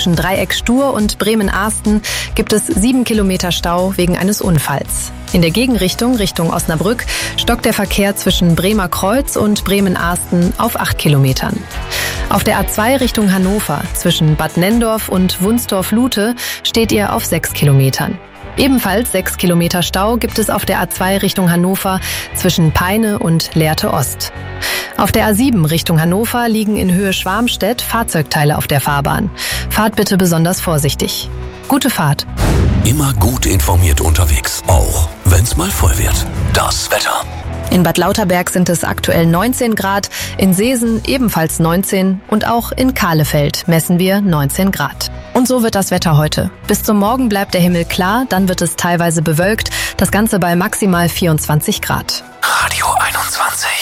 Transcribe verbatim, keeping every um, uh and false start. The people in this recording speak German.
Zwischen Dreieck-Stur und Bremen-Asten gibt es sieben Kilometer Stau wegen eines Unfalls. In der Gegenrichtung, Richtung Osnabrück, stockt der Verkehr zwischen Bremer Kreuz und Bremen-Asten auf acht Kilometern. Auf der A zwei Richtung Hannover, zwischen Bad Nenndorf und Wunstorf-Lute, steht ihr auf sechs Kilometern. Ebenfalls sechs Kilometer Stau gibt es auf der A zwei Richtung Hannover zwischen Peine und Lehrte Ost. Auf der A sieben Richtung Hannover liegen in Höhe Schwarmstedt Fahrzeugteile auf der Fahrbahn. Fahrt bitte besonders vorsichtig. Gute Fahrt. Immer gut informiert unterwegs, auch wenn's mal voll wird. Das Wetter. In Bad Lauterberg sind es aktuell neunzehn Grad, in Seesen ebenfalls neunzehn und auch in Kahlefeld messen wir neunzehn Grad. Und so wird das Wetter heute. Bis zum Morgen bleibt der Himmel klar, dann wird es teilweise bewölkt, das Ganze bei maximal vierundzwanzig Grad. Radio einundzwanzig.